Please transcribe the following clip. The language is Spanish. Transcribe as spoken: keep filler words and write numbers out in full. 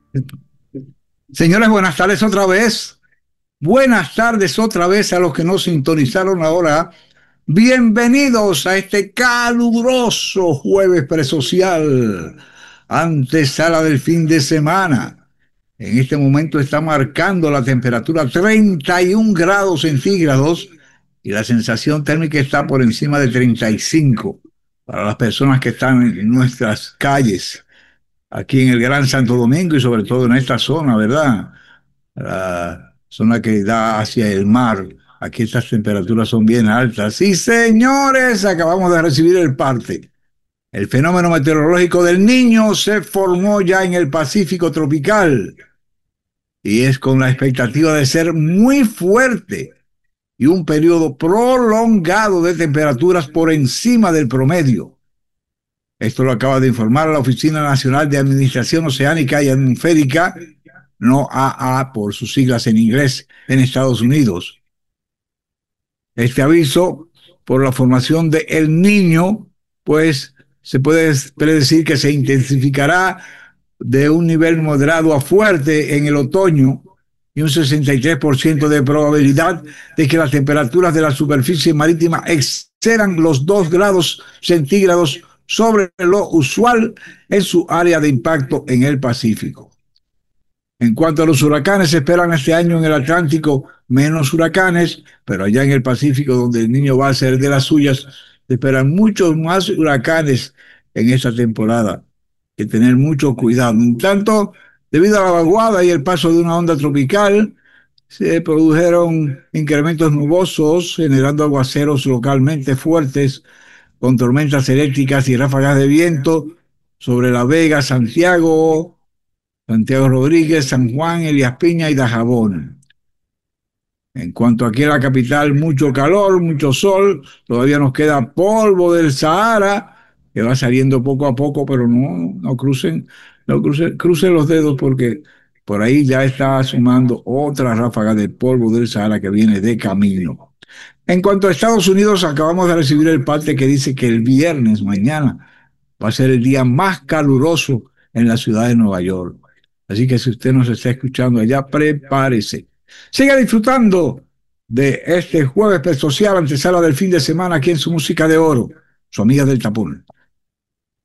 Señores, buenas tardes otra vez. Buenas tardes otra vez a los que nos sintonizaron ahora. Bienvenidos a este caluroso jueves presocial, antesala del fin de semana. En este momento está marcando la temperatura treinta y un grados centígrados y la sensación térmica está por encima de treinta y cinco para las personas que están en nuestras calles, aquí en el Gran Santo Domingo y sobre todo en esta zona, ¿verdad? La zona que da hacia el mar. Aquí estas temperaturas son bien altas. Y señores, acabamos de recibir el parte. El fenómeno meteorológico del Niño se formó ya en el Pacífico tropical y es con la expectativa de ser muy fuerte y un periodo prolongado de temperaturas por encima del promedio. Esto lo acaba de informar la Oficina Nacional de Administración Oceánica y Atmosférica, NOAA por sus siglas en inglés, en Estados Unidos. Este aviso por la formación de El Niño, pues se puede predecir que se intensificará de un nivel moderado a fuerte en el otoño y un sesenta y tres por ciento de probabilidad de que las temperaturas de la superficie marítima excedan los dos grados centígrados sobre lo usual en su área de impacto en el Pacífico. En cuanto a los huracanes, se esperan este año en el Atlántico menos huracanes, pero allá en el Pacífico, donde el Niño va a ser de las suyas, se esperan muchos más huracanes en esta temporada. Hay que tener mucho cuidado. En tanto, debido a la vaguada y el paso de una onda tropical, se produjeron incrementos nubosos, generando aguaceros localmente fuertes, con tormentas eléctricas y ráfagas de viento sobre La Vega, Santiago, Santiago Rodríguez, San Juan, Elías Piña y Dajabón. En cuanto aquí a la capital, mucho calor, mucho sol, todavía nos queda polvo del Sahara, que va saliendo poco a poco, pero no, no crucen, no crucen, crucen los dedos porque por ahí ya está sumando otra ráfaga de polvo del Sahara que viene de camino. En cuanto a Estados Unidos, acabamos de recibir el parte que dice que el viernes, mañana, va a ser el día más caluroso en la ciudad de Nueva York. Así que si usted nos está escuchando allá, prepárese. Siga disfrutando de este jueves social antesala del fin de semana aquí en su música de oro, su amiga del tapón.